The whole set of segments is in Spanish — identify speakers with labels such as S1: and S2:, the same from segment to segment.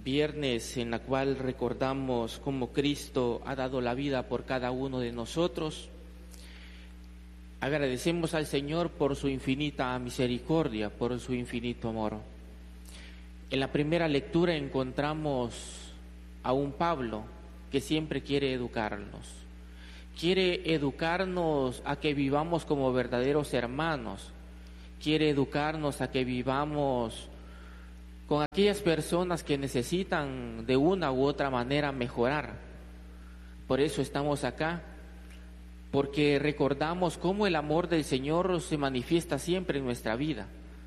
S1: viernes en la cual recordamos cómo Cristo ha dado la vida por cada uno de nosotros. Agradecemos al Señor por su infinita misericordia, por su infinito amor. En la primera lectura encontramos a un Pablo que siempre quiere educarnos. Quiere educarnos a que vivamos como verdaderos hermanos. Quiere educarnos a que vivamos con aquellas personas que necesitan de una u otra manera mejorar. Por eso estamos acá, porque recordamos cómo el amor del Señor se manifiesta siempre en nuestra vida.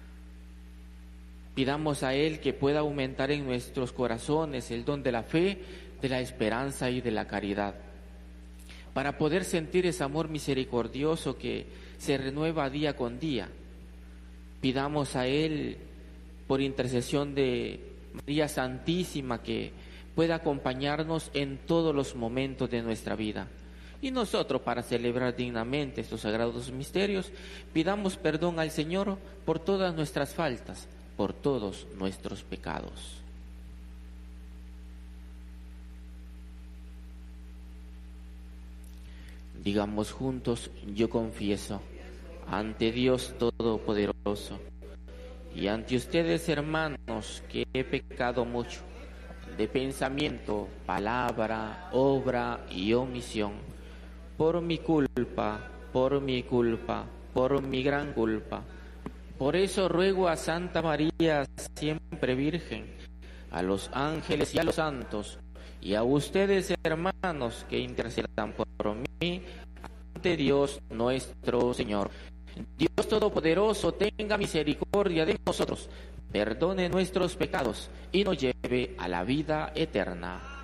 S1: Pidamos a Él que pueda aumentar en nuestros corazones el don de la fe, de la esperanza y de la caridad, para poder sentir ese amor misericordioso que se renueva día con día. Pidamos a Él, por intercesión de María Santísima, que pueda acompañarnos en todos los momentos de nuestra vida. Y nosotros, para celebrar dignamente estos sagrados misterios, pidamos perdón al Señor por todas nuestras faltas, por todos nuestros pecados. Digamos juntos: yo confieso ante Dios Todopoderoso y ante ustedes, hermanos, que he pecado mucho, de pensamiento, palabra, obra y omisión, por mi culpa, por mi gran culpa. Por eso ruego a Santa María, siempre Virgen, a los ángeles y a los santos, y a ustedes, hermanos, que intercedan por mí ante Dios nuestro Señor. Dios Todopoderoso tenga misericordia de nosotros, perdone nuestros pecados y nos lleve a la vida eterna.